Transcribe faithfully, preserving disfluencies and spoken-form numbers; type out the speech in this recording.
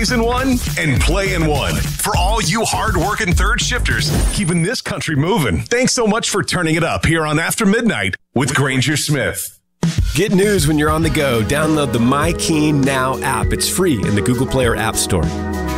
plays in one and play in one. For all you hard-working third shifters, keeping this country moving. Thanks so much for turning it up here on After Midnight with Granger Smith. Get news when you're on the go. Download the My Keene Now app. It's free in the Google Play or App Store.